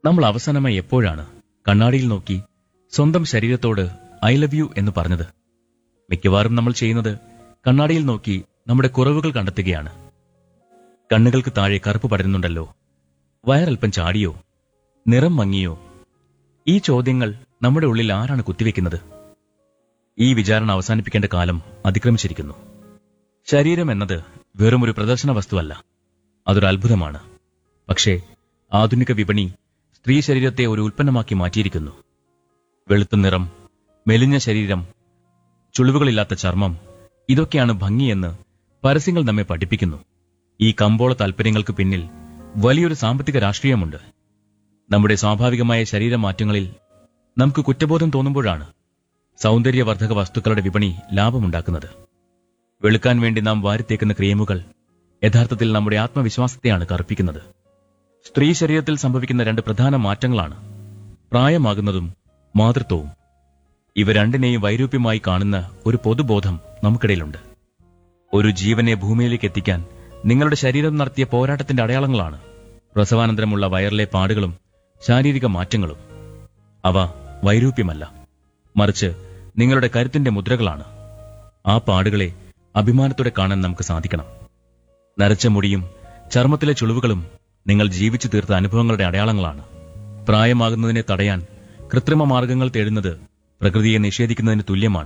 നമ്മൾ അവസാനമായി എപ്പോഴാണ് കണ്ണാടിയിൽ നോക്കി സ്വന്തം ശരീരത്തോട് ഐ ലവ് യു എന്ന് പറഞ്ഞത്? മിക്കവാറും നമ്മൾ ചെയ്യുന്നത് കണ്ണാടിയിൽ നോക്കി നമ്മുടെ കുറവുകൾ കണ്ടെത്തുകയാണ്. കണ്ണുകൾക്ക് താഴെ കറുപ്പ് പടരുന്നുണ്ടല്ലോ, വയറൽപ്പം ചാടിയോ, നിറം മങ്ങിയോ? ഈ ചോദ്യങ്ങൾ നമ്മുടെ ഉള്ളിൽ ആരാണ് കുത്തിവെക്കുന്നത്? ഈ വിചാരണ അവസാനിപ്പിക്കേണ്ട കാലം അതിക്രമിച്ചിരിക്കുന്നു. ശരീരം എന്നത് വെറുമൊരു പ്രദർശന വസ്തുവല്ല, അതൊരു അത്ഭുതമാണ്. പക്ഷേ ആധുനിക വിപണി സ്ത്രീ ശരീരത്തെ ഒരു ഉൽപ്പന്നമാക്കി മാറ്റിയിരിക്കുന്നു. വെളുത്ത നിറം, മെലിഞ്ഞ ശരീരം, ചുളിവുകളില്ലാത്ത ചർമ്മം, ഇതൊക്കെയാണ് ഭംഗിയെന്ന് പരസ്യങ്ങൾ നമ്മെ പഠിപ്പിക്കുന്നു. ഈ കമ്പോള താൽപര്യങ്ങൾക്ക് പിന്നിൽ വലിയൊരു സാമ്പത്തിക രാഷ്ട്രീയമുണ്ട്. നമ്മുടെ സ്വാഭാവികമായ ശരീരമാറ്റങ്ങളിൽ നമുക്ക് കുറ്റബോധം തോന്നുമ്പോഴാണ് സൗന്ദര്യവർദ്ധക വസ്തുക്കളുടെ വിപണി ലാഭമുണ്ടാക്കുന്നത്. വെളുക്കാൻ വേണ്ടി നാം വാരിത്തേക്കുന്ന ക്രീമുകൾ യഥാർത്ഥത്തിൽ നമ്മുടെ ആത്മവിശ്വാസത്തെയാണ് കറുപ്പിക്കുന്നത്. സ്ത്രീ ശരീരത്തിൽ സംഭവിക്കുന്ന രണ്ട് പ്രധാന മാറ്റങ്ങളാണ് പ്രായമാകുന്നതും മാതൃത്വവും. ഇവ രണ്ടിനെയും വൈരൂപ്യമായി കാണുന്ന ഒരു പൊതുബോധം നമുക്കിടയിലുണ്ട്. ഒരു ജീവനെ ഭൂമിയിലേക്ക് എത്തിക്കാൻ നിങ്ങളുടെ ശരീരം നടത്തിയ പോരാട്ടത്തിന്റെ അടയാളങ്ങളാണ് പ്രസവാനന്തരമുള്ള വയറിലെ പാടുകളും ശാരീരിക മാറ്റങ്ങളും. അവ വൈരൂപ്യമല്ല, മറിച്ച് നിങ്ങളുടെ കരുത്തിന്റെ മുദ്രകളാണ്. ആ പാടുകളെ അഭിമാനത്തോടെ കാണാൻ നമുക്ക് സാധിക്കണം. നരച്ച മുടിയും ചർമ്മത്തിലെ ചുളിവുകളും നിങ്ങൾ ജീവിച്ചു തീർത്ത അനുഭവങ്ങളുടെ അടയാളങ്ങളാണ്. പ്രായമാകുന്നതിനെ തടയാൻ കൃത്രിമ മാർഗങ്ങൾ തേടുന്നത് പ്രകൃതിയെ നിഷേധിക്കുന്നതിന് തുല്യമാണ്.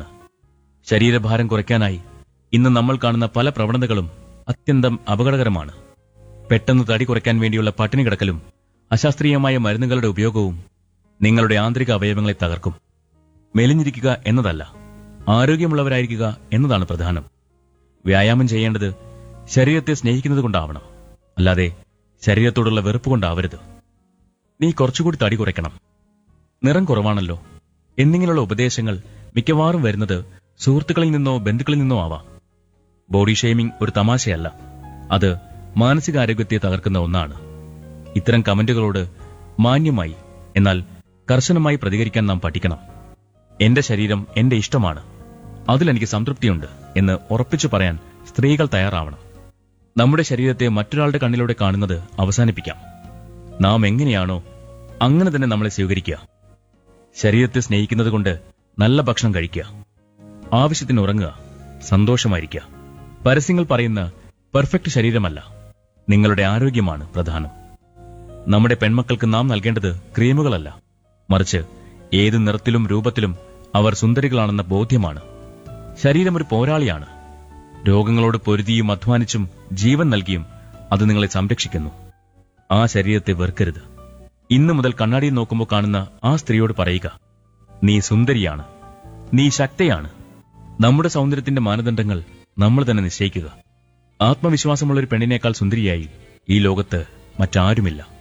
ശരീരഭാരം കുറയ്ക്കാനായി ഇന്ന് നമ്മൾ കാണുന്ന പല പ്രവണതകളും അത്യന്തം അപകടകരമാണ്. പെട്ടെന്ന് തടി കുറയ്ക്കാൻ വേണ്ടിയുള്ള പട്ടിണി കിടക്കലും അശാസ്ത്രീയമായ മരുന്നുകളുടെ ഉപയോഗവും നിങ്ങളുടെ ആന്തരിക അവയവങ്ങളെ തകർക്കും. മെലിഞ്ഞിരിക്കുക എന്നതല്ല, ആരോഗ്യമുള്ളവരായിരിക്കുക എന്നതാണ് പ്രധാനം. വ്യായാമം ചെയ്യേണ്ടത് ശരീരത്തെ സ്നേഹിക്കുന്നത് കൊണ്ടാവണം, അല്ലാതെ ശരീരത്തോടുള്ള വെറുപ്പ് കൊണ്ടാവരുത്. നീ കുറച്ചുകൂടി തടി കുറയ്ക്കണം, നിറം കുറവാണല്ലോ എന്നിങ്ങനെയുള്ള ഉപദേശങ്ങൾ മിക്കവാറും വരുന്നത് സുഹൃത്തുക്കളിൽ നിന്നോ ബന്ധുക്കളിൽ നിന്നോ ആവാം. ബോഡി ഷെയ്മിംഗ് ഒരു തമാശയല്ല, അത് മാനസികാരോഗ്യത്തെ തകർക്കുന്ന ഒന്നാണ്. ഇത്തരം കമന്റുകളോട് മാന്യമായി എന്നാൽ കർശനമായി പ്രതികരിക്കാൻ നാം പഠിക്കണം. എന്റെ ശരീരം എന്റെ ഇഷ്ടമാണ്, അതിലെനിക്ക് സംതൃപ്തിയുണ്ട് എന്ന് ഉറപ്പിച്ചു പറയാൻ സ്ത്രീകൾ തയ്യാറാവണം. നമ്മുടെ ശരീരത്തെ മറ്റൊരാളുടെ കണ്ണിലൂടെ കാണുന്നത് അവസാനിപ്പിക്കാം. നാം എങ്ങനെയാണോ അങ്ങനെ തന്നെ നമ്മളെ സ്വീകരിക്കുക. ശരീരത്തെ സ്നേഹിക്കുന്നത് കൊണ്ട് നല്ല ഭക്ഷണം കഴിക്കുക, ആവശ്യത്തിന് ഉറങ്ങുക, സന്തോഷമായിരിക്കുക. പരസ്യങ്ങൾ പറയുന്ന പെർഫെക്റ്റ് ശരീരമല്ല, നിങ്ങളുടെ ആരോഗ്യമാണ് പ്രധാനം. നമ്മുടെ പെൺമക്കൾക്ക് നാം നൽകേണ്ടത് ക്രീമുകളല്ല, മറിച്ച് ഏത് നിറത്തിലും രൂപത്തിലും അവർ സുന്ദരികളാണെന്ന ബോധ്യമാണ്. ശരീരം ഒരു പോരാളിയാണ്. രോഗങ്ങളോട് പൊരുതിയും അധ്വാനിച്ചും ജീവൻ നൽകിയും അത് നിങ്ങളെ സംരക്ഷിക്കുന്നു. ആ ശരീരത്തെ വെറുക്കരുത്. ഇന്നു മുതൽ കണ്ണാടിയിൽ നോക്കുമ്പോൾ കാണുന്ന ആ സ്ത്രീയോട് പറയുക, നീ സുന്ദരിയാണ്, നീ ശക്തയാണ്. നമ്മുടെ സൗന്ദര്യത്തിന്റെ മാനദണ്ഡങ്ങൾ നമ്മൾ തന്നെ നിശ്ചയിക്കുക. ആത്മവിശ്വാസമുള്ളൊരു പെണ്ണിനേക്കാൾ സുന്ദരിയായി ഈ ലോകത്ത് മറ്റാരുമില്ല.